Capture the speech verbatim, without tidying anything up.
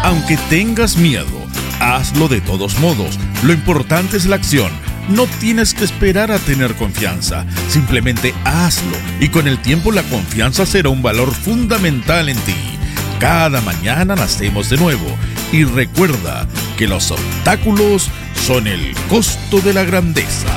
Aunque tengas miedo, hazlo de todos modos. Lo importante es la acción. No tienes que esperar a tener confianza. Simplemente hazlo. Y con el tiempo la confianza será un valor fundamental en ti. Cada mañana nacemos de nuevo. Y recuerda que los obstáculos son el costo de la grandeza.